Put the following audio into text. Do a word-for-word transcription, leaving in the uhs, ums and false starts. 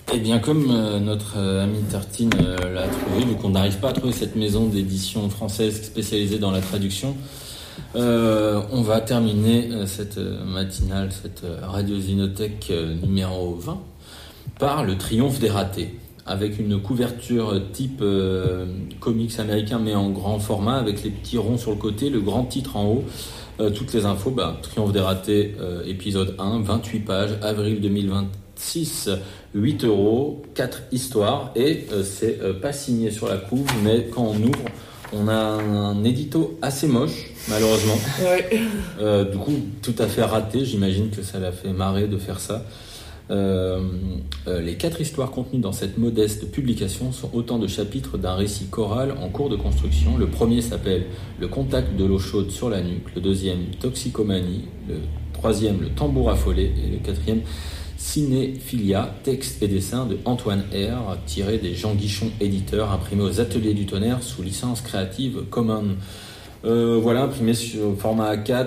Eh bien, comme euh, notre euh, ami Tartine euh, l'a trouvé, vu qu'on n'arrive pas à trouver cette maison d'édition française spécialisée dans la traduction, euh, on va terminer euh, cette euh, matinale, cette euh, Radio Zinothèque euh, numéro vingt, par Le Triomphe des ratés, avec une couverture type euh, comics américain, mais en grand format, avec les petits ronds sur le côté, le grand titre en haut. Euh, toutes les infos, bah, Triomphe des ratés, euh, épisode un, vingt-huit pages, avril deux mille vingt-six, huit euros, quatre histoires, et euh, c'est euh, pas signé sur la couve, mais quand on ouvre, on a un édito assez moche, malheureusement. Ouais. Euh, du coup, tout à fait raté, j'imagine que ça l'a fait marrer de faire ça. Euh, euh, les quatre histoires contenues dans cette modeste publication sont autant de chapitres d'un récit choral en cours de construction. Le premier s'appelle Le contact de l'eau chaude sur la nuque, le deuxième Toxicomanie, le troisième Le tambour affolé et le quatrième Cinéphilia, texte et dessin de Antoine R, tiré des Jean Guichon éditeurs, imprimé aux Ateliers du Tonnerre sous licence Creative Commons. Euh, voilà, imprimé sur format A quatre.